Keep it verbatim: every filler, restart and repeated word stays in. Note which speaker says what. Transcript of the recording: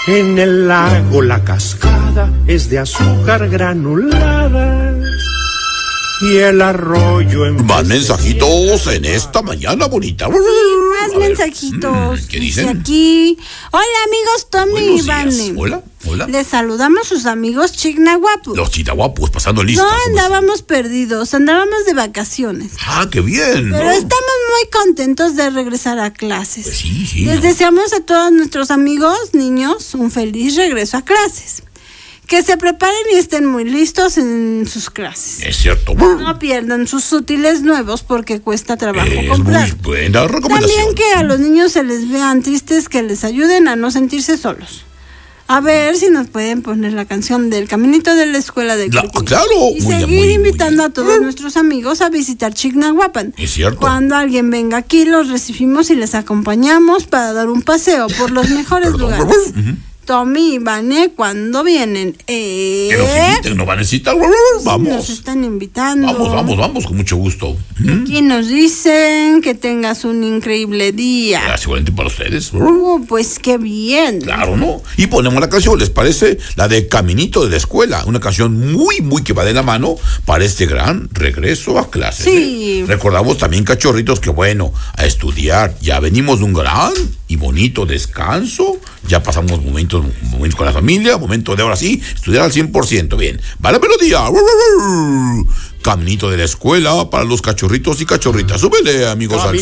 Speaker 1: En el lago la cascada es de azúcar granulada y el arroyo en...
Speaker 2: Más mensajitos en esta mañana bonita.
Speaker 3: Sí, más mensajitos.
Speaker 2: ¿Qué dicen?
Speaker 3: Aquí. Hola, amigos Tommy y Vane.
Speaker 2: Hola, hola.
Speaker 3: Les saludamos sus amigos Chignahuapos.
Speaker 2: Los chignahuapos, pasando lista.
Speaker 3: No andábamos perdidos, andábamos de vacaciones.
Speaker 2: Ah, qué bien.
Speaker 3: Pero
Speaker 2: ¿no?
Speaker 3: estamos muy contentos de regresar a clases.
Speaker 2: Pues sí, sí.
Speaker 3: Les
Speaker 2: ¿no?
Speaker 3: deseamos a todos nuestros amigos, niños, un feliz regreso a clases. Que se preparen y estén muy listos en sus clases.
Speaker 2: Es cierto.
Speaker 3: No pierdan sus útiles nuevos porque cuesta trabajo
Speaker 2: Es
Speaker 3: comprar.
Speaker 2: muy buena recomendación.
Speaker 3: También que a los niños se les vean tristes, que les ayuden a no sentirse solos. A ver si nos pueden poner la canción del Caminito de la Escuela de
Speaker 2: La,
Speaker 3: Curitiba.
Speaker 2: claro.
Speaker 3: Y
Speaker 2: muy,
Speaker 3: seguir
Speaker 2: muy,
Speaker 3: invitando
Speaker 2: muy.
Speaker 3: a todos nuestros amigos a visitar Chignahuapan.
Speaker 2: Es cierto.
Speaker 3: Cuando alguien venga aquí, los recibimos y les acompañamos para dar un paseo por los mejores
Speaker 2: Perdón,
Speaker 3: lugares.
Speaker 2: uh-huh.
Speaker 3: Tommy y Vane, cuando vienen? Eh,
Speaker 2: Que nos inviten, nos van a necesitar. Vamos.
Speaker 3: Nos están invitando.
Speaker 2: Vamos, vamos, vamos, con mucho gusto.
Speaker 3: Aquí nos dicen que tengas un increíble día.
Speaker 2: Gracias, igualmente para ustedes.
Speaker 3: Oh, pues qué bien.
Speaker 2: Claro, ¿no? Y ponemos la canción, ¿les parece? La de Caminito de la Escuela. Una canción muy, muy que va de la mano para este gran regreso a clases.
Speaker 3: Sí.
Speaker 2: ¿eh? Recordamos también, cachorritos, que bueno, a estudiar. Ya venimos de un gran y bonito descanso. Ya pasamos momentos, momentos con la familia. Momento de ahora sí, estudiar al cien por ciento. Bien, va la melodía. Caminito de la Escuela para los cachorritos y cachorritas. Súbele, amigos, al